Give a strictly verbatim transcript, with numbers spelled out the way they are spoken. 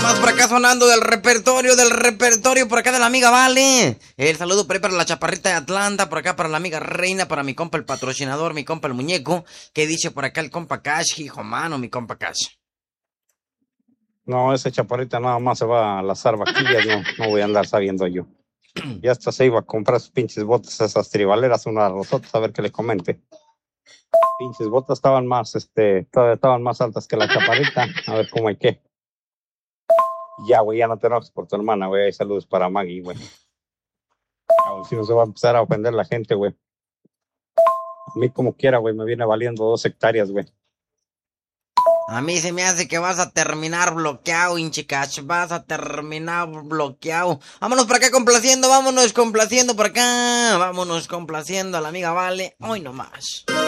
Vámonos por acá sonando del repertorio, del repertorio por acá de la amiga Vale. El saludo por ahí para la chaparrita de Atlanta, por acá para la amiga Reina, para mi compa el patrocinador, mi compa el muñeco. ¿Qué dice por acá el compa Cash, hijo mano, mi compa Cash? No, ese chaparrita nada más se va a las vaquillas, no, no voy a andar sabiendo yo. Ya hasta se iba a comprar sus pinches botas, esas tribaleras, unas rosotas, a ver qué le comente. Pinches botas estaban más, este, todavía estaban más altas que la chaparrita, a ver cómo hay qué. Ya, güey, ya no te enojes por tu hermana, güey, hay saludos para Maggie, güey. Si no se va a empezar a ofender la gente, güey. A mí como quiera, güey, me viene valiendo dos hectáreas, güey. A mí se me hace que vas a terminar bloqueado, hinche Cash, vas a terminar bloqueado. Vámonos por acá complaciendo, vámonos complaciendo por acá, vámonos complaciendo a la amiga Vale, hoy nomás.